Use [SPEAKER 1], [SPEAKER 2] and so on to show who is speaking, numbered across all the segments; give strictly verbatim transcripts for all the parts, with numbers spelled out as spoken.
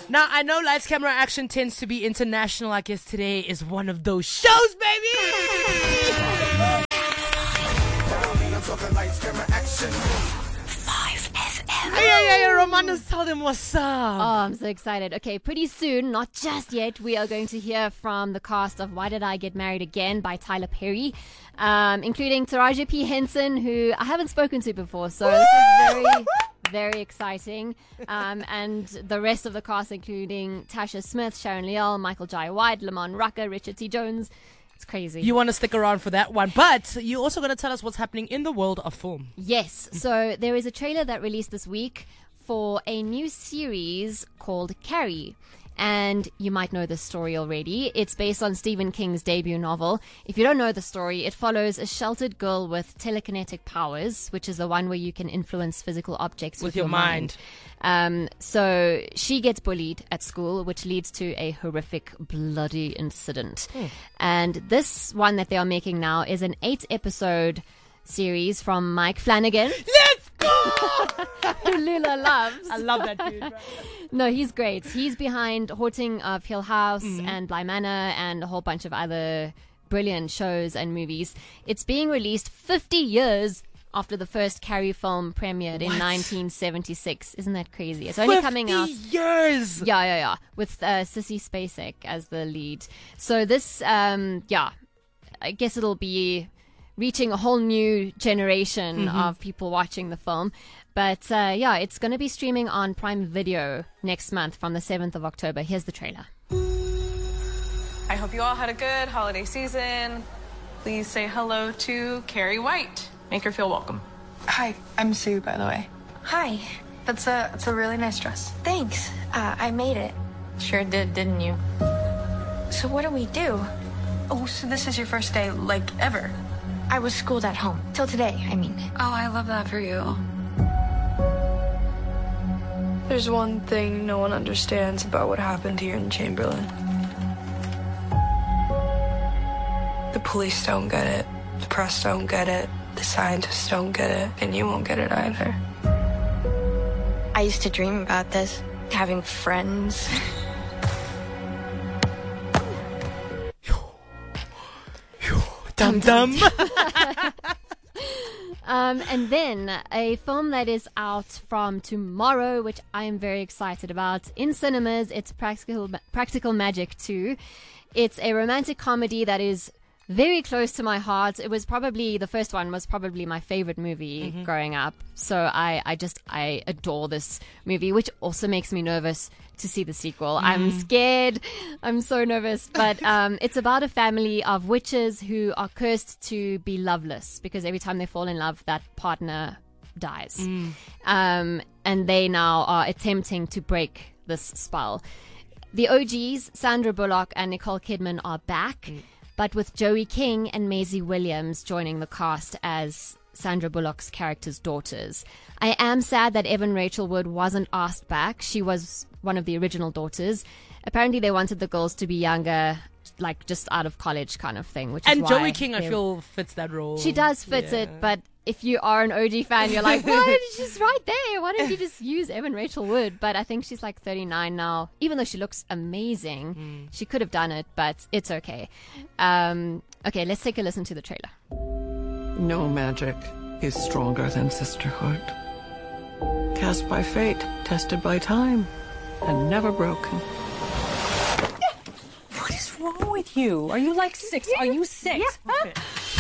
[SPEAKER 1] Now, I know Lights, Camera, Action tends to be international. I guess today is one of those shows, baby!
[SPEAKER 2] five F M.
[SPEAKER 1] Hey, hey, hey, Romanos, tell them what's up.
[SPEAKER 3] Oh, I'm so excited. Okay, pretty soon, not just yet, we are going to hear from the cast of Why Did I Get Married Again by Tyler Perry, um, including Taraji P. Henson, who I haven't spoken to before, so this is very, very exciting. Um, and the rest of the cast, including Tasha Smith, Sharon Leal, Michael Jai White, Lamont Rucker, Richard T. Jones. It's crazy.
[SPEAKER 1] You want to stick around for that one, but you're also going to tell us what's happening in the world of film.
[SPEAKER 3] Yes. So there is a trailer that released this week for a new series called Carrie. And you might know this story already. It's based on Stephen King's debut novel. If you don't know the story, it follows a sheltered girl with telekinetic powers, which is the one where you can influence physical objects with,
[SPEAKER 1] With your
[SPEAKER 3] your mind. Um, so she gets bullied at school, which leads to a horrific, bloody incident.
[SPEAKER 1] Mm.
[SPEAKER 3] And this one that they are making now is an eight-episode series from Mike Flanagan.
[SPEAKER 1] Let's go!
[SPEAKER 3] Who Lula loves.
[SPEAKER 1] I love that dude. Right?
[SPEAKER 3] No, he's great. He's behind Haunting of Hill House
[SPEAKER 1] Mm-hmm.
[SPEAKER 3] and Bly Manor and a whole bunch of other brilliant shows and movies. It's being released fifty years after the first Carrie film premiered in
[SPEAKER 1] What?
[SPEAKER 3] nineteen seventy-six. Isn't that crazy? It's only coming out...
[SPEAKER 1] years!
[SPEAKER 3] Yeah, yeah, yeah. With uh, Sissy Spacek as the lead. So this, um, yeah, I guess it'll be reaching a whole new generation
[SPEAKER 1] Mm-hmm.
[SPEAKER 3] of people watching the film. But uh, yeah, it's going to be streaming on Prime Video next month from the seventh of October. Here's the trailer.
[SPEAKER 4] I hope you all had a good holiday season. Please say hello to Carrie White. Make her feel welcome.
[SPEAKER 5] Hi, I'm Sue, by the way.
[SPEAKER 6] Hi.
[SPEAKER 5] That's a that's a really nice dress.
[SPEAKER 6] Thanks. Uh, I made it.
[SPEAKER 4] Sure did, didn't you?
[SPEAKER 6] So what do we do?
[SPEAKER 5] Oh, so this is your first day, like, ever?
[SPEAKER 6] I was schooled at home. Till today, I mean.
[SPEAKER 5] Oh, I love that for you. There's one thing no one understands about what happened here in Chamberlain. The police don't get it. The press don't get it. The scientists don't get it. And you won't get it either.
[SPEAKER 6] I used to dream about this. Having friends.
[SPEAKER 1] Dum dum.
[SPEAKER 3] Um, and then a film that is out from tomorrow, which I am very excited about in cinemas. It's Practical Practical Magic two. It's a romantic comedy that is very close to my heart. It was probably, the first one was probably my favorite movie
[SPEAKER 1] Mm-hmm.
[SPEAKER 3] growing up. So I, I just, I adore this movie, which also makes me nervous to see the sequel.
[SPEAKER 1] Mm.
[SPEAKER 3] I'm scared. I'm so nervous. But um, it's about a family of witches who are cursed to be loveless because every time they fall in love, that partner dies.
[SPEAKER 1] Mm.
[SPEAKER 3] Um, and they now are attempting to break this spell. The O Gs, Sandra Bullock and Nicole Kidman, are back,
[SPEAKER 1] Mm.
[SPEAKER 3] but with Joey King and Maisie Williams joining the cast as Sandra Bullock's character's daughters. I am sad that Evan Rachel Wood wasn't asked back. She was one of the original daughters. Apparently they wanted the girls to be younger, like just out of college kind of thing. Which
[SPEAKER 1] And
[SPEAKER 3] is why
[SPEAKER 1] Joey King, I
[SPEAKER 3] they-
[SPEAKER 1] feel, fits that role.
[SPEAKER 3] she does fit
[SPEAKER 1] Yeah.
[SPEAKER 3] it, but if you are an O G fan, you're like, what? She's right there. Why don't you just use Evan Rachel Wood? But I think she's like thirty-nine now. Even though she looks amazing,
[SPEAKER 1] Mm.
[SPEAKER 3] she could have done it, but it's okay. Um, okay, let's take a listen to the trailer.
[SPEAKER 7] No magic is stronger than sisterhood. Cast by fate, tested by time, and never broken.
[SPEAKER 8] What is wrong with you? Are you like six? Are you six?
[SPEAKER 4] Okay.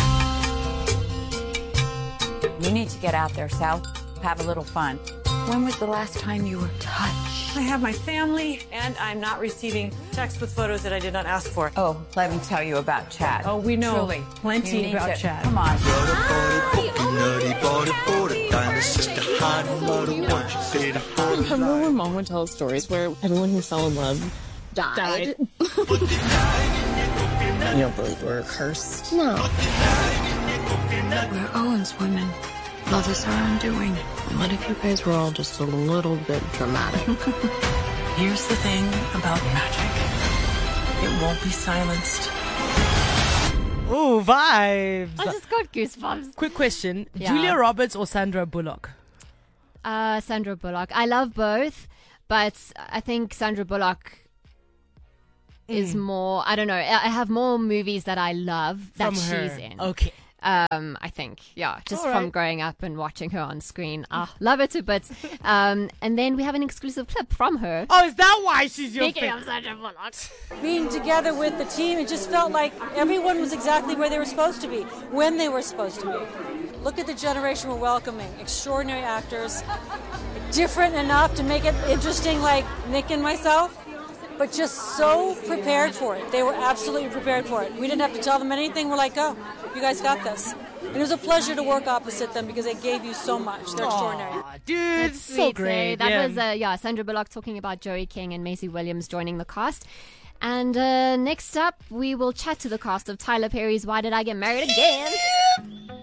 [SPEAKER 8] You need to get out there, Sal. Have a little fun.
[SPEAKER 7] When was the last time you were touched?
[SPEAKER 9] I have my family, and I'm not receiving texts with photos that I did not ask for.
[SPEAKER 8] Oh, let me tell you about Chad.
[SPEAKER 9] Oh, we know
[SPEAKER 8] Truly,
[SPEAKER 9] plenty
[SPEAKER 8] you need
[SPEAKER 9] about
[SPEAKER 8] to-
[SPEAKER 9] Chad.
[SPEAKER 8] Come on.
[SPEAKER 10] Remember when Mom would tell us stories where everyone who fell in love died? You don't believe we're cursed? No.
[SPEAKER 7] We're Owen's women. Love is our undoing.
[SPEAKER 10] What if you guys were all just a little bit dramatic?
[SPEAKER 9] Here's the thing about magic. It won't be silenced.
[SPEAKER 1] Ooh, vibes.
[SPEAKER 3] I just got goosebumps.
[SPEAKER 1] Quick question.
[SPEAKER 3] Yeah.
[SPEAKER 1] Julia Roberts or Sandra Bullock?
[SPEAKER 3] Uh, Sandra Bullock. I love both, but I think Sandra Bullock is
[SPEAKER 1] Mm.
[SPEAKER 3] more, I don't know, I I have more movies that I love that
[SPEAKER 1] From her.
[SPEAKER 3] she's in.
[SPEAKER 1] Okay.
[SPEAKER 3] Um, I think, yeah, just
[SPEAKER 1] All
[SPEAKER 3] from
[SPEAKER 1] right.
[SPEAKER 3] growing up and watching her on screen. Ah, love her to bits. Um, and then we have an exclusive clip from her.
[SPEAKER 1] Oh, is that why she's your
[SPEAKER 3] Speaking
[SPEAKER 1] favorite?
[SPEAKER 3] of Sandra Bullock.
[SPEAKER 11] Being together with the team, it just felt like everyone was exactly where they were supposed to be, when they were supposed to be. Look at the generation we're welcoming. Extraordinary actors. Different enough to make it interesting, like Nick and myself, but just so prepared for it. They were absolutely prepared for it. We didn't have to tell them anything. We're like, go, you guys got this. It was a pleasure to work opposite them because they gave you so much. They're extraordinary.
[SPEAKER 1] Aw, dude,
[SPEAKER 3] That's
[SPEAKER 1] so
[SPEAKER 3] sweet,
[SPEAKER 1] great.
[SPEAKER 3] eh? That
[SPEAKER 1] yeah.
[SPEAKER 3] was, uh, yeah, Sandra Bullock talking about Joey King and Maisie Williams joining the cast. And uh, next up, we will chat to the cast of Tyler Perry's Why Did I Get Married Again?